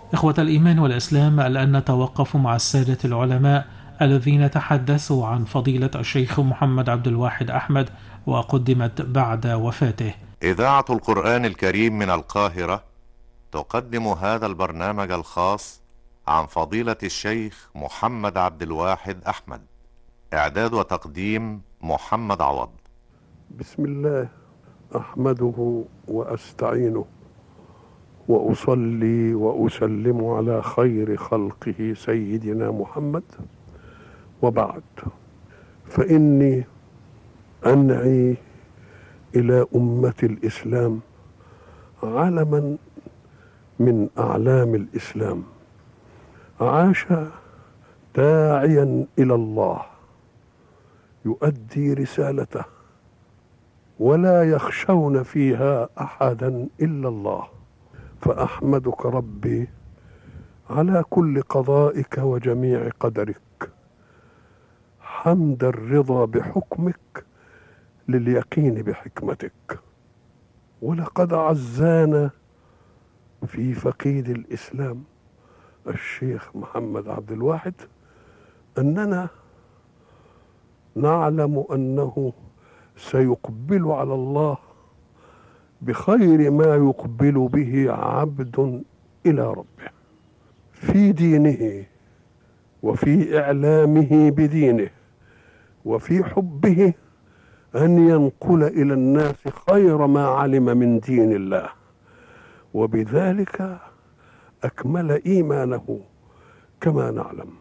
إخوة الإيمان والإسلام، الآن نتوقف مع السادة العلماء الذين تحدثوا عن فضيلة الشيخ محمد عبد الواحد أحمد وقدمت بعد وفاته. إذاعة القرآن الكريم من القاهرة تقدم هذا البرنامج الخاص عن فضيلة الشيخ محمد عبد الواحد أحمد. إعداد وتقديم محمد عوض. بسم الله أحمده وأستعينه وأصلي وأسلم على خير خلقه سيدنا محمد، وبعد، فإني أنعي إلى أمة الإسلام علما من أعلام الإسلام، عاش داعيا إلى الله يؤدي رسالته ولا يخشون فيها أحدا إلا الله. فأحمدك ربي على كل قضائك وجميع قدرك، حمد الرضا بحكمك لليقين بحكمتك. ولقد عزانا في فقيد الإسلام الشيخ محمد عبد الواحد أننا نعلم أنه سيقبل على الله بخير ما يقبل به عبد إلى ربه في دينه وفي إعلامه بدينه وفي حبه أن ينقل إلى الناس خير ما علم من دين الله، وبذلك أكمل إيمانه كما نعلم.